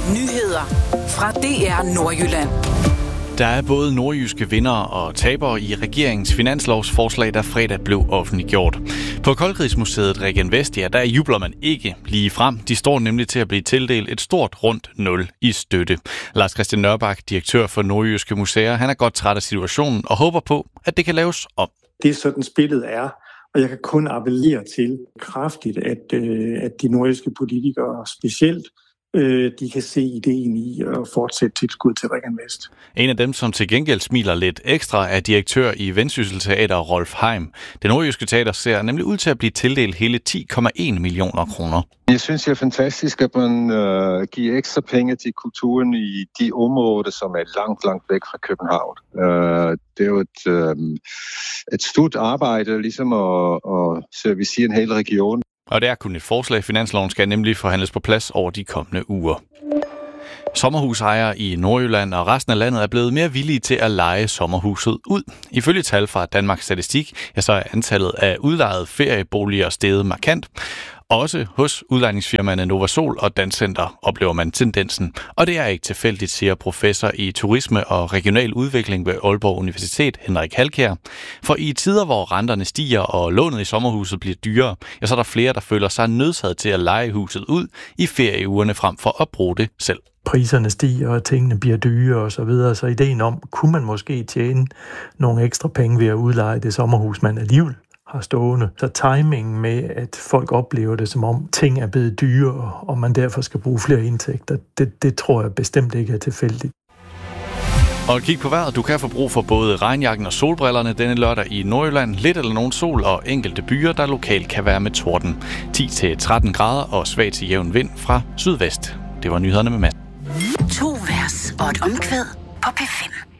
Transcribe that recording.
Nyheder fra DR Nordjylland. Der er både nordjyske vindere og tabere i regeringens finanslovsforslag, der fredag blev offentliggjort. På Koldkrigsmuseet Regen Vest, der jubler man ikke lige frem. De står nemlig til at blive tildelt et stort rundt 0 i støtte. Lars Christian Nørbak, direktør for Nordjyske Museer, han er godt træt af situationen og håber på, at det kan laves om. Det er sådan spillet er, og jeg kan kun appellere til kraftigt, at de nordjyske politikere specielt de kan se ideen i at fortsætte tilskud til Regen Vest. En af dem, som til gengæld smiler lidt ekstra, er direktør i Vendsyssel Teater, Rolf Heim. Det nordjyske teater ser nemlig ud til at blive tildelt hele 10,1 millioner kroner. Jeg synes, det er fantastisk, at man giver ekstra penge til kulturen i de områder, som er langt væk fra København. Det er jo et stort arbejde, ligesom at servicere en hel region. Og det er kun et forslag. Finansloven skal nemlig forhandles på plads over de kommende uger. Sommerhusejere i Nordjylland og resten af landet er blevet mere villige til at leje sommerhuset ud. Ifølge tal fra Danmarks Statistik, så er antallet af udlejede ferieboliger steget markant. Også hos udlejningsfirmaerne Novasol og Dancenter oplever man tendensen. Og det er ikke tilfældigt, siger professor i turisme og regional udvikling ved Aalborg Universitet, Henrik Halkjær. For i tider, hvor renterne stiger og lånet i sommerhuset bliver dyrere, så er der flere, der føler sig nødsaget til at leje huset ud i ferieugerne frem for at bruge det selv. Priserne stiger, og tingene bliver dyre og så videre, så ideen om, kunne man måske tjene nogle ekstra penge ved at udleje det sommerhus, man alligevel har stående. Så timingen med, at folk oplever det, som om ting er blevet dyre, og man derfor skal bruge flere indtægter, det tror jeg bestemt ikke er tilfældigt. Og kig på vejret. Du kan få brug for både regnjakken og solbrillerne denne lørdag i Nordjylland. Lidt eller nogen sol og enkelte byer, der lokalt kan være med torden. 10-13 grader og svag til jævn vind fra sydvest. Det var nyhederne med Mads. 2 vers og et omkvæd på P5.